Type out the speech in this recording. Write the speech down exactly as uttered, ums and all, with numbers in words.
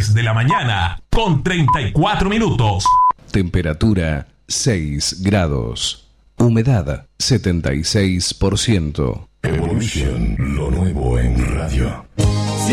diez de la mañana con treinta y cuatro minutos. Temperatura seis grados. Humedad setenta y seis por ciento. Evolution, lo nuevo en radio.